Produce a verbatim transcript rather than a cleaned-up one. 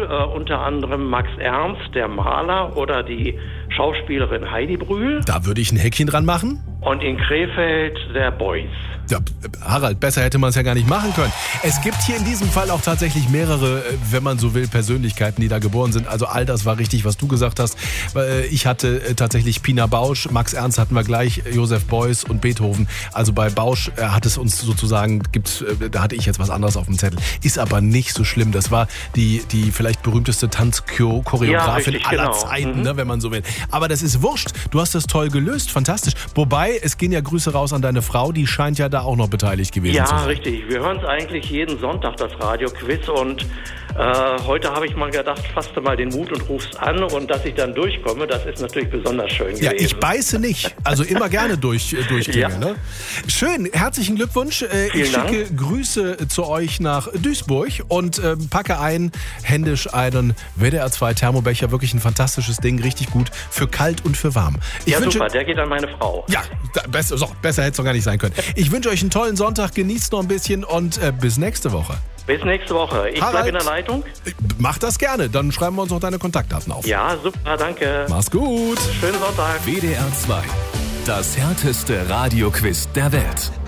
äh, unter anderem Max Ernst, der Maler, oder die Schauspielerin Heidi Brühl. Da würde ich ein Häkchen dran machen. Und in Krefeld der Beuys. Ja, Harald, besser hätte man es ja gar nicht machen können. Es gibt hier in diesem Fall auch tatsächlich mehrere, wenn man so will, Persönlichkeiten, die da geboren sind. Also all das war richtig, was du gesagt hast. Ich hatte tatsächlich Pina Bausch, Max Ernst hatten wir gleich, Joseph Beuys und Beethoven. Also bei Bausch hat es uns sozusagen, gibt's, da hatte ich jetzt was anderes auf dem Zettel. Ist aber nicht so schlimm. Das war die, die vielleicht berühmteste Tanzchoreografin ja, aller genau. Zeiten, mhm. ne, wenn man so will. Aber das ist wurscht. Du hast das toll gelöst, fantastisch. Wobei, es gehen ja Grüße raus an deine Frau, die scheint ja da auch noch beteiligt gewesen ja, zu sein. Ja, richtig. Wir hören es eigentlich jeden Sonntag, das Radio-Quiz. Und äh, heute habe ich mal gedacht, fasst du mal den Mut und rufst an. Und dass ich dann durchkomme, das ist natürlich besonders schön gewesen. Ja, ich beiße nicht. Also immer gerne durch, äh, durchgehen. Ja. Ne? Schön, herzlichen Glückwunsch. Äh, ich schicke Dank. Grüße zu euch nach Duisburg und äh, packe ein, händisch einen W D R zwei Thermobecher. Wirklich ein fantastisches Ding, richtig gut für kalt und für warm. Ich ja, wünsche, super, der geht an meine Frau. Ja, besser, so, besser hätte es doch gar nicht sein können. Ich wünsche euch einen tollen Sonntag, genießt noch ein bisschen und äh, bis nächste Woche. Bis nächste Woche. Ich bleibe in der Leitung. Mach das gerne, dann schreiben wir uns noch deine Kontaktdaten auf. Ja, super, danke. Mach's gut. Schönen Sonntag. W D R zwei, das härteste Radioquiz der Welt.